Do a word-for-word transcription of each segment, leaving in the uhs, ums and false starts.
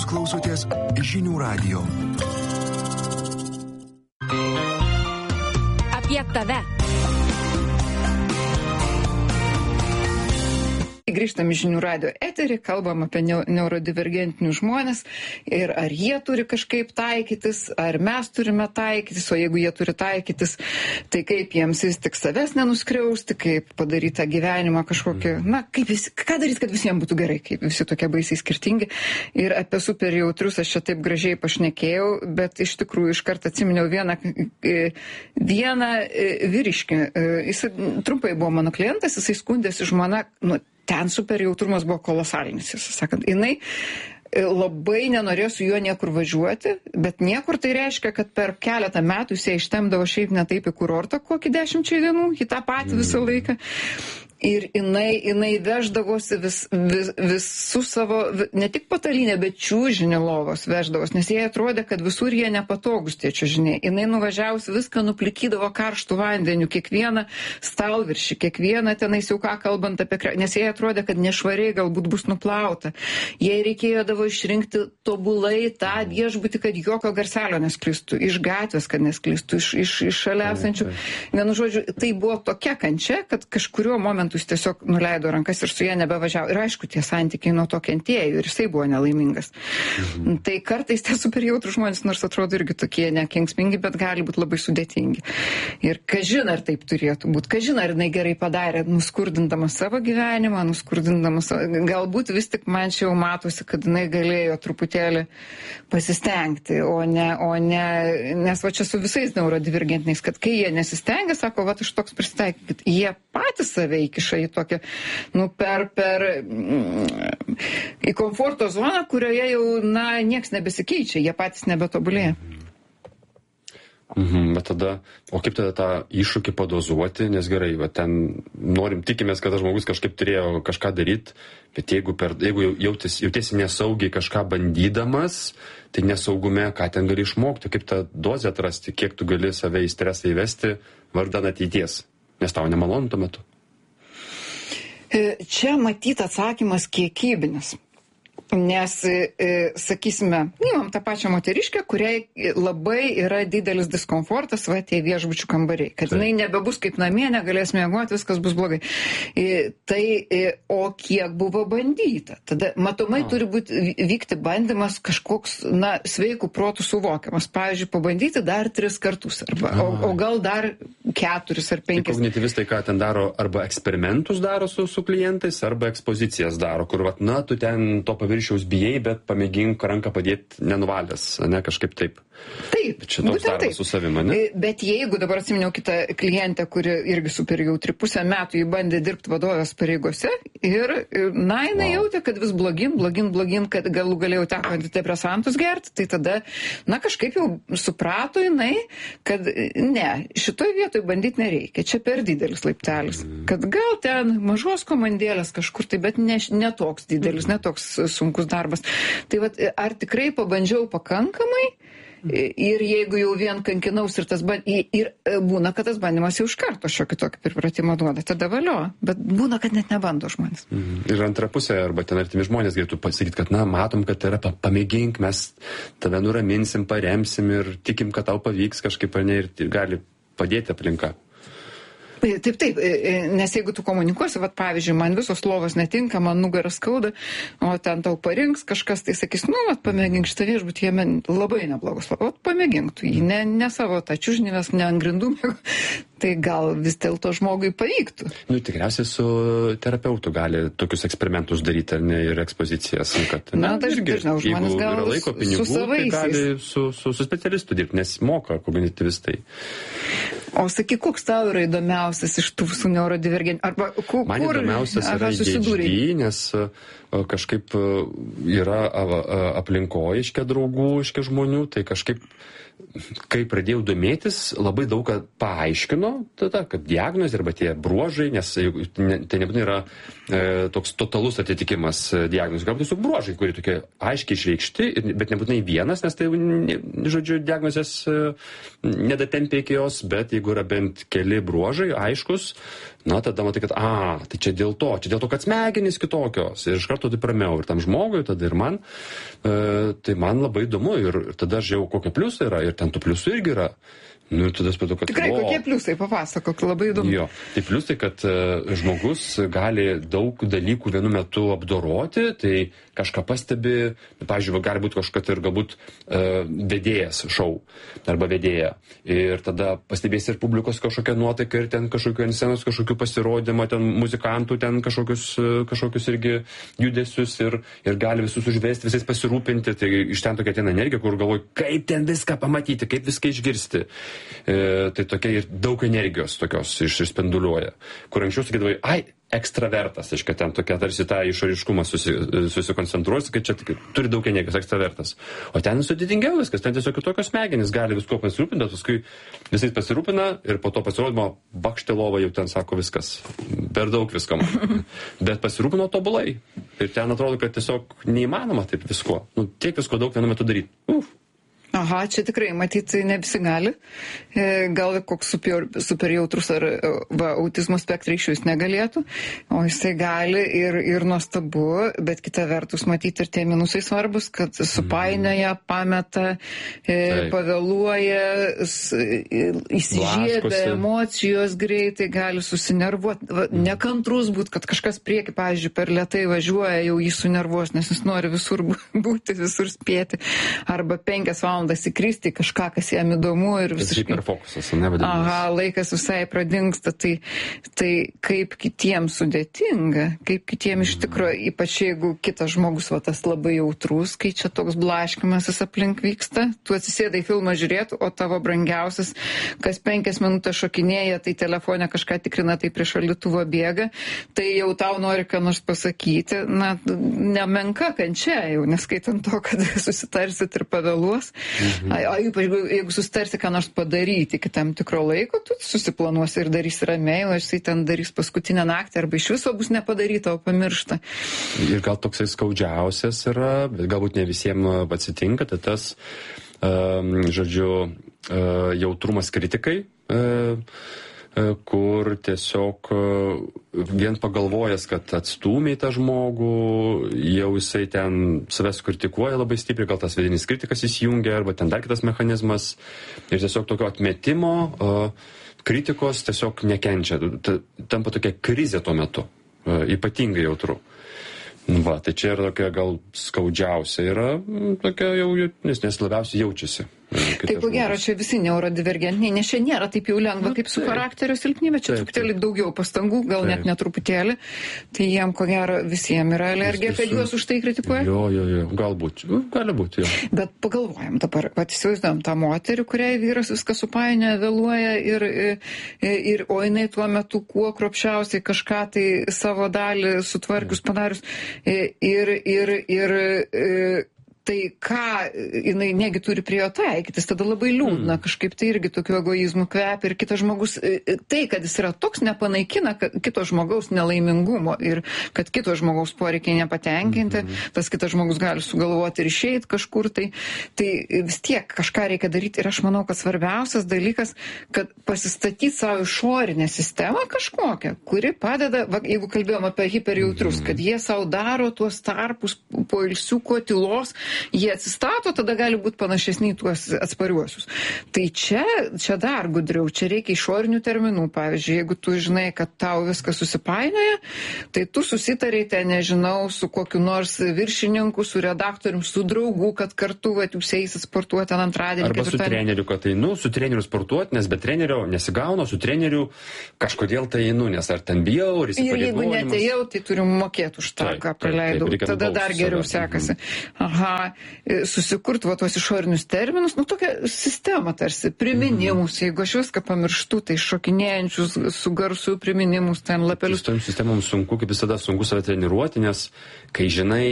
klausotės Žinių radijo. Apie tave. Grįžtam į Žinių radijo eterį, kalbam apie neurodivergentinius žmonės ir ar jie turi kažkaip taikytis, ar mes turime taikytis, o jeigu jie turi taikytis, tai kaip jiems vis tik savęs nenuskriausti, kaip padaryti tą gyvenimą kažkokį, na, kaip visi, ką daryti, kad visiems būtų gerai, kaip visi tokie baisiai skirtingi. Ir apie super jautrius aš čia taip gražiai pašnekėjau, bet iš tikrųjų iš karto atsiminiau vieną, vieną vyriškį. Jis trumpai buvo mano klientas, jisai skundėsi žmona, nu, ten super jautrumas buvo kolosalinis, jis sakant. Jinai labai nenorėjo su juo niekur važiuoti, bet niekur tai reiškia, kad per keletą metų jis ją ištemdavo šiaip ne taip į kurortą kokį dešimčiai dienų, į tą patį visą laiką. Ir jinai, jinai veždavosi vis, vis, visų savo, ne tik patalinę, bet čiužinį lovos veždavosi, nes jai atrodė, kad visur jie nepatogus tie čiužiniai. Jinai nuvažiavusi viską nuplikydavo karštų vandenių, kiekvieną stalviršį, kiekvieną tenais jau ką kalbant apie krę, nes jai atrodė, kad nešvariai galbūt bus nuplauta. Jai reikėjo davo išrinkti tobulai tą viešbutį, kad jokio garselio nesklistų, iš gatvės, kad nesklistų, iš, iš, iš šalia esančių. Vienu žodžiu, tai buvo tokia kančia, kad kažkuriuo momentu jis tiesiog nuleido rankas ir su jie nebevažiavo. Ir aišku, tie santykiai nuo to kentėjo ir jisai buvo nelaimingas. Mhm. Tai kartais tie super jautrūs žmonės, nors atrodo irgi tokie nekenksmingi, bet gali būti labai sudėtingi. Ir kažin ar taip turėtų būti, kažin ar jinai gerai padarė, nuskurdindama savo gyvenimą, nuskurdindama savo... Galbūt vis tik man čia jau matosi, kad jinai galėjo truputėlį pasistengti, o ne, o ne, nes va čia su visais neurodivergentiniais, kad kai jie nesistengia, sako, va aš toks prisitaikykit, jie patys save įkiša į tokią, nu, per, per, mm, į komforto zoną, kurioje jau, na, nieks nebesikeičia, jie patys nebetobulėja. Mhm, bet tada, o kaip tada tą iššūkį padozuoti, nes gerai, va ten norim, tikimės, kad tas žmogus kažkaip turėjo kažką daryti, bet jeigu, per, jeigu jautiesi, jautiesi nesaugiai kažką bandydamas, tai nesaugume, ką ten gali išmokti, kaip tą dozę atrasti, kiek tu gali save į stresą įvesti vardan ateities, nes tau nemalonu tuo metu. Čia matyti atsakymas kiekybinis. Nes, e, sakysime, imam tą pačią moteriškę, kuriai labai yra didelis diskomfortas, va, tie viešbučių kambariai, kad jinai nebebus kaip namie, negalės miegoti, viskas bus blogai. E, tai, e, o kiek buvo bandyta? Tada, matomai, turi būti vykti bandymas kažkoks, na, sveikų protų suvokiamas. Pavyzdžiui, pabandyti dar tris kartus, arba, o, o gal dar keturis ar penkis. Tai kognityvistai, ką ten daro, arba eksperimentus daro su, su klientais, arba ekspozicijas daro, kur, va, na, tu ten to paviršiaus bijai, bet pamėgink ranką padėti nenuvalęs, ne kažkaip taip. Taip, čia toks darbas su savimi, ne? Bet jeigu dabar atsiminiau kitą klientę, kuri irgi super jautri, pusę metų jį bandė dirbti vadovės pareigose ir, na, jinai wow. jautė, kad vis blogin, blogin, blogin, kad galų galėjau teko antidepresantus gerti, tai tada, na, kažkaip jau suprato jinai, kad ne, šitoj vietoj bandyti nereikia, čia per didelis laiptelis, mm. kad gal ten mažos komandėlės kažkur tai, bet ne, ne toks didelis, mm. ne toks sunkus darbas. Tai vat, ar tikrai pabandžiau pakankamai? Ir jeigu jau vien kankinaus ir tas band... ir būna, kad tas bandymas jau iš karto šiokį tokį pripratimą duoda, tada valio, bet būna, kad net nebando žmonės. Mhm. Ir antra pusė, arba ten artimi žmonės galėtų pasakyti, kad, na, matom, kad tai yra pamėgink, mes tave nuraminsim, paremsim ir tikim, kad tau pavyks kažkaip, ne, ir gali padėti aplinka. Taip, taip, nes jeigu tu komunikuosi, vat, pavyzdžiui, man visos lovos netinka, man nugaras skauda, o ten tau parinks kažkas, tai sakys, nu, vat, pamėgink šitą viešbutį, jame labai neblogus lovos, vat, pamėgink tu jį, ne, ne savo tą čiužnį, ne ant grindų, tai gal vis dėlto žmogui pavyktų. Nu, tikriausiai su terapeutu gali tokius eksperimentus daryti, ar ne, ir ekspozicijas, kad, na, na dažnai, žmonės gal laiko, pinigų, su savaisiais. Tai gali su, su, su specialistu dirbti, nes moka kognityvistai. O sakyk, koks tau yra įdomiausias iš tų visų neurodivergentų? Arba kur? Man įdomiausias yra A D H D, nes kažkaip yra aplinkoje iškia draugų, iškia žmonių, tai kažkaip kai pradėjau domėtis, labai daug ką paaiškino, tada, kad diagnozė arba tie bruožai, nes ne, tai nebūtinai yra e, toks totalus atitikimas diagnozė, galbūt tiesiog bruožai, kurie tokie aiškiai išreikšti, bet nebūtinai vienas, nes tai, ne, žodžiu, diagnozės e, nedatempia iki jos, bet jeigu yra bent keli bruožai aiškus, na, tada matai, kad, a, tai čia dėl to, čia dėl to, kad smegenys kitokios. Ir iš karto taip ramiau. Ir tam žmogui, tada ir man, e, tai man labai įdomu. Ir tada aš jau kokie pliusai yra. Ir ten tų pliusų irgi yra. Nu, ir tada spėdu, kad... Tikrai, o, kokie pliusai, papasakok, labai įdomu. Jo, tai pliusai, kad uh, žmogus gali daug dalykų vienu metu apdoroti, tai kažką pastebi, pavyzdžiui, gali būti kažkas ir galbūt uh, vedėjas šou arba vedėja. Ir tada pastebės ir publikos kažkokią nuotaiką ir ten kažkokių ant scenos, kažkokių pasirodymą, ten muzikantų, ten kažkokius, kažkokius irgi judesius ir, ir gali visus užvesti, visais pasirūpinti. Tai iš ten tokia ten energija, kur galvoju, kaip ten viską pamatyti, kaip viską išgirsti. E, tai tokia ir daug energijos tokios iš, išspinduliuoja. Kur anksčiau sakydavai, ai, ekstravertas, aiškia, ten tokia tarsi tą išoriškumą susi, susikoncentruosi, kad čia turi daug energijos, ekstravertas. O ten sudėtingiau viskas, ten tiesiog tokios smegenys gali visko pasirūpinti, paskui visais pasirūpina ir po to pasirodymo bakštelova jau ten sako viskas, per daug viskam. Bet pasirūpino tobulai. Ir ten atrodo, kad tiesiog neįmanoma taip visko. Nu, tiek visko daug vienu metu daryti. Uf. Aha, čia tikrai, matyt, ne visi gali. Gal koks super, super jautrus ar va, autizmo spektrai iš jūs negalėtų, o jisai gali ir, ir nuostabu, bet kita vertus, matyti ir tie minusai svarbus, kad supainioja, pameta, e, pavėluoja, įsižiebia, emocijos greitai gali susinervuoti, nekantrus būt, kad kažkas prieki, pavyzdžiui, per lėtai važiuoja, jau jį sunervuos, nes jis nori visur būti, visur spėti, arba penkias valandas įkristi kažką, kas jam įdomu ir visiškai... Hiperfokusas, nevadinimas. Aha, laikas visai pradingsta, tai, tai kaip kitiems sudėtinga, kaip kitiems iš tikrųjų, ypač jeigu kitas žmogus, va, tas labai jautrus, kai čia toks blaškymasis aplink vyksta, tu atsisėdai filmą žiūrėti, o tavo brangiausias, kas penkias minutės šokinėja, tai telefone kažką tikrina, tai prie šaldytuvo bėga, tai jau tau nori ką nors pasakyti, na, nemenka kančia jau, neskaitant to, kad susitarsit ir pavėluos. Mhm. A, ypač jeigu, jeigu sustarsi ką nors padaryti iki tam tikro laiko, tu susiplanuosi ir darysi ramiai, o jisai ten darys paskutinę naktį arba iš viso bus nepadaryta, o pamiršta. Ir gal toksai skaudžiausias yra, bet galbūt ne visiems atsitinka, tai tas, um, žodžiu, uh, jautrumas kritikai, uh, kur tiesiog vien pagalvojęs, kad atstūmė tą žmogų, jau jisai ten savęs kritikuoja labai stipriai, gal tas vidinis kritikas įsijungia, arba ten dar kitas mechanizmas, ir tiesiog tokio atmetimo, kritikos tiesiog nekenčia. Tampa tokia krizė tuo metu, ypatingai jautru. Va, tai čia yra tokia gal skaudžiausia, yra tokia jau, nes, nes labiausiai jaučiasi. Tai ko gero, čia visi neurodivergentiniai, nes čia nėra taip jau lengva, kaip su charakterio silpnybė, čia truputėlį daugiau pastangų, gal net netruputėlį, tai jiem ko gero visiems yra alergija, kad juos už tai kritikuoja? Jo, jo, jo, galbūt, gali būti, jo. Bet pagalvojam dabar, pat įsivaizduojam tą moterį, kuriai vyras viską supainioja, vėluoja ir, ir, o jinai tuo metu kuo kruopščiausiai kažką tai savo dalį sutvarkius padarius ir, ir, ir, ir tai ką jinai negi turi prie jo taikytis, tada labai liūdna, mm. kažkaip tai irgi tokiu egoizmu kvepia ir kitas žmogus, tai, kad jis yra toks, nepanaikina kito žmogaus nelaimingumo ir kad kito žmogaus poreikiai nepatenkinti, mm-hmm. tas kitas žmogus gali sugalvoti ir išeiti kažkur, tai, tai vis tiek kažką reikia daryti ir aš manau, kad svarbiausias dalykas, kad pasistatyti savo išorinę sistemą kažkokią, kuri padeda, va, jeigu kalbėjom apie hiperjautrus, mm-hmm. kad jie savo daro tuos tarpus po ilsiuko tylos, jie atsistato, tada gali būti panašesni tuos atspariuosius. Tai čia, čia dar gudriau, čia reikia išorinių terminų. Pavyzdžiui, jeigu tu žinai, kad tau viskas susipainioja, tai tu susitariai ten, nežinau, su kokiu nors viršininku, su redaktorium, su draugu, kad kartu vat, jūs eisit sportuoti antradienį. Arba su treneriu, kad tai, nu, su treneriu sportuoti, nes be trenerio nesigauna, su treneriu kažkodėl tai einu, nes ar ten bijau, ar įsipareigojimas. Ir jeigu netėjau, tai turim mokėti už tą, taip, ką praleidau. Taip, taip, tada dar geriau sekasi. Aha, susikurt va tuos išorinius terminus, nu tokia sistema tarsi, priminimus, mm. jeigu aš viską pamirštu, tai šokinėjančius su garsu priminimus, ten lapelius. Su tom sistemom sunku, kaip visada sunku save treniruoti, nes kai žinai,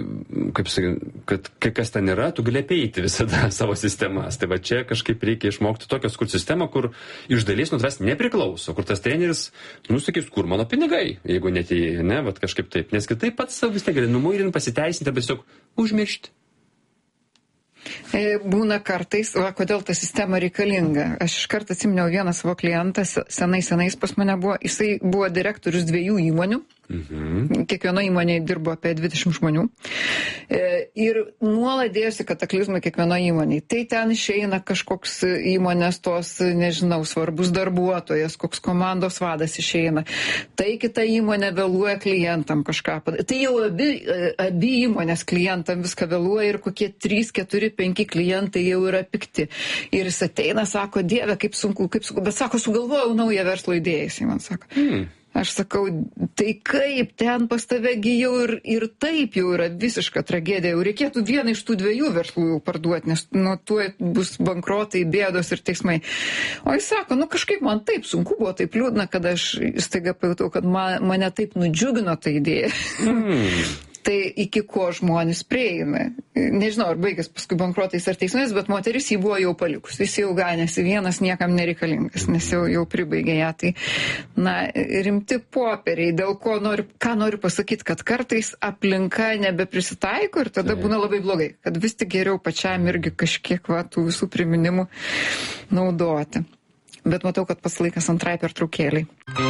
kaip sakai, kad kai kas ten yra, tu gali apeiti visada savo sistemas. Tai va čia kažkaip reikia išmokti tokios kur sistemą, kur iš dalies nuo tavęs nepriklauso, kur tas treneris, nu sakys, kur mano pinigai, jeigu netėjai, ne, va kažkaip taip. Nes kitaip pats vis tiek gali numuirinti, pasiteisinti, tiesiog užmiršti. Būna kartais, va, kodėl ta sistema reikalinga. Aš iš karto atsiminiau vieną savo klientą, senai senais pas mane buvo, jisai buvo direktorius dviejų įmonių. Mhm. Kiekvieno įmonėje dirbo apie dvidešimt žmonių. Ir nuolat dėjosi kataklizmai kiekvieno įmonėje. Tai ten išeina kažkoks įmonės tos, nežinau, svarbus darbuotojas, koks komandos vadas išeina. Tai kita įmonė vėluoja klientam kažką padaryti. Tai jau abi, abi įmonės klientam viską vėluoja ir kokie trys, keturi, penki klientai jau yra pikti. Ir jis ateina, sako, Dieve, kaip sunku, kaip sunku, bet sako, sugalvojau naują verslo idėją, jis man sako. Hmm. Aš sakau, tai kaip ten pas tavegi jau ir, ir taip jau yra visiška tragedija. Jau reikėtų vieną iš tų dviejų verslų jau parduoti, nes nuo tuo bus bankrotai, bėdos ir teismai. O jis sako, nu kažkaip man taip sunku buvo, taip liūdna, kad aš staiga pajutau, kad man, mane taip nudžiugino ta idėja. Mm. Tai iki ko žmonės prieina. Nežinau, ar baigės paskui bankrotais ar teismais, bet moteris jį buvo jau palikus. Jis jau ganėsi vienas, niekam nereikalingas, nes jau, jau pribaigė ją. Tai, na, rimti popieriai, dėl ko noriu, ką noriu pasakyti, kad kartais aplinka nebeprisitaiko ir tada būna labai blogai, kad vis tik geriau pačiam irgi kažkiek va, tų visų priminimų naudoti. Bet matau, kad pats laikas antrai pertraukėliai.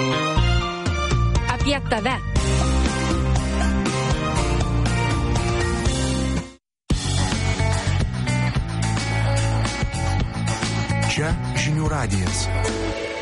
Apie tave. Čia Žinių radijas.